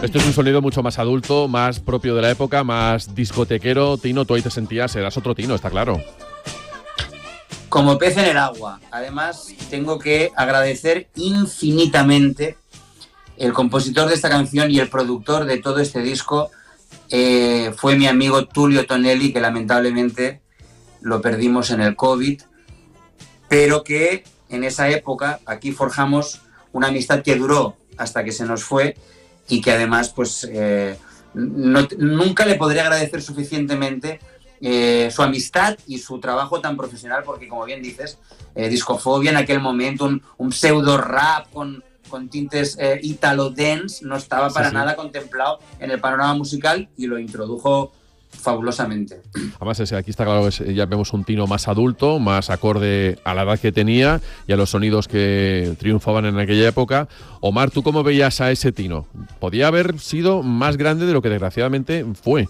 Esto es un sonido mucho más adulto, más propio de la época, más discotequero. Tino, tú ahí te sentías, eras otro Tino, está claro. Como pez en el agua. Además, tengo que agradecer infinitamente el compositor de esta canción y el productor de todo este disco. Fue mi amigo Tulio Tonelli, que lamentablemente lo perdimos en el COVID, pero que en esa época aquí forjamos una amistad que duró hasta que se nos fue y que además pues nunca le podré agradecer suficientemente su amistad y su trabajo tan profesional, porque como bien dices, Discofobia en aquel momento, un pseudo rap con tintes italo dance, no estaba para nada contemplado en el panorama musical y lo introdujo fabulosamente. Además, aquí está claro que ya vemos un Tino más adulto, más acorde a la edad que tenía y a los sonidos que triunfaban en aquella época. Omar, ¿tú cómo veías a ese Tino? ¿Podía haber sido más grande de lo que desgraciadamente fue?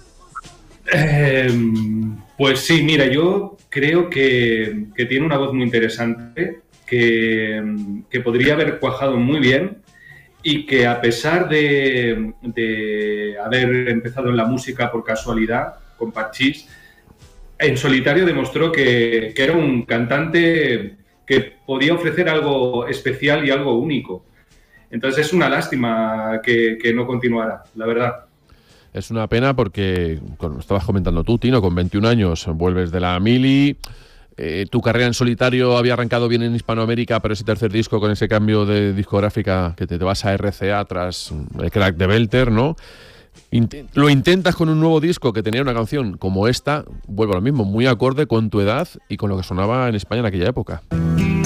Pues sí, mira, yo creo que tiene una voz muy interesante, que podría haber cuajado muy bien y que a pesar de haber empezado en la música por casualidad, con Parchís, en solitario demostró que era un cantante que podía ofrecer algo especial y algo único. Entonces es una lástima que no continuara, la verdad. Es una pena porque, como estabas comentando tú, Tino, con 21 años vuelves de la mili. Tu carrera en solitario había arrancado bien en Hispanoamérica, pero ese tercer disco con ese cambio de discográfica que te vas a RCA tras el crack de Belter, ¿no? Lo intentas con un nuevo disco que tenía una canción como esta, vuelvo a lo mismo, muy acorde con tu edad y con lo que sonaba en España en aquella época.